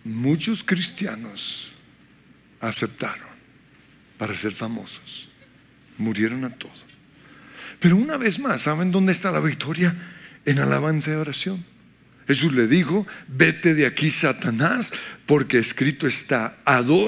muchos cristianos aceptaron para ser famosos, murieron a todo. Pero una vez más, ¿saben dónde está la victoria? En alabanza y oración. Jesús le dijo: vete de aquí, Satanás, porque escrito está: adora